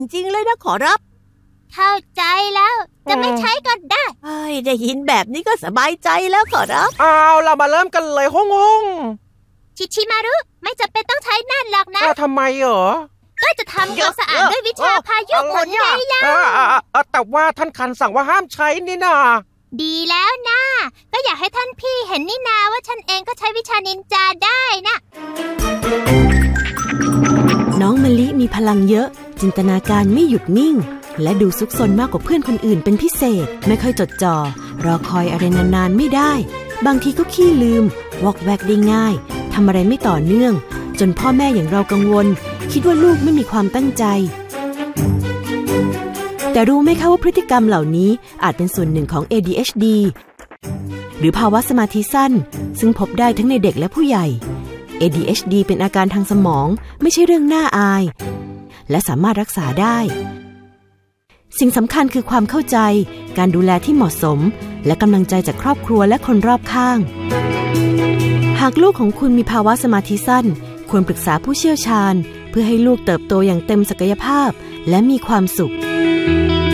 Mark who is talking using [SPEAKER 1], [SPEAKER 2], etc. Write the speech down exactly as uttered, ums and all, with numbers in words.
[SPEAKER 1] จริงเลยนะขอรับ
[SPEAKER 2] เข้าใจแล้วจะไม่ใช้ก็ได้
[SPEAKER 1] เฮ้ยได้ยินแบบนี้ก็สบายใจแล้วขอรับ
[SPEAKER 3] เอาเรามาเริ่มกันเลยฮ่องฮ่อง
[SPEAKER 2] ชิชิมารุไม่จำเป็นต้องใช้นั่นหรอกนะ
[SPEAKER 3] ทำไมเหรอ
[SPEAKER 2] ก็จะทำความสะอาดด้วยวิชาพายุหมุนไงล่ะ
[SPEAKER 3] แต่ว่าท่านคันสั่งว่าห้ามใช้นี่นา
[SPEAKER 2] ดีแล้วนะก็อยากให้ท่านพี่เห็นนี่นาว่าฉันเองก็ใช้วิชานินจาได้นะ
[SPEAKER 4] น้องมะลิมีพลังเยอะจินตนาการไม่หยุดนิ่งและดูซุกซนมากกว่าเพื่อนคนอื่นเป็นพิเศษไม่ค่อยจดจ่อรอคอยอะไรนานๆไม่ได้บางทีก็ขี้ลืมวอกแวกได้ง่ายทำอะไรไม่ต่อเนื่องจนพ่อแม่อย่างเรากังวลคิดว่าลูกไม่มีความตั้งใจแต่รู้ไหมคะว่าพฤติกรรมเหล่านี้อาจเป็นส่วนหนึ่งของ เอ ดี เอช ดี หรือภาวะสมาธิสั้นซึ่งพบได้ทั้งในเด็กและผู้ใหญ่ เอ ดี เอช ดี เป็นอาการทางสมองไม่ใช่เรื่องน่าอายและสามารถรักษาได้สิ่งสำคัญคือความเข้าใจการดูแลที่เหมาะสมและกำลังใจจากครอบครัวและคนรอบข้างหากลูกของคุณมีภาวะสมาธิสั้นควรปรึกษาผู้เชี่ยวชาญเพื่อให้ลูกเติบโตอย่างเต็มศักยภาพและมีความสุข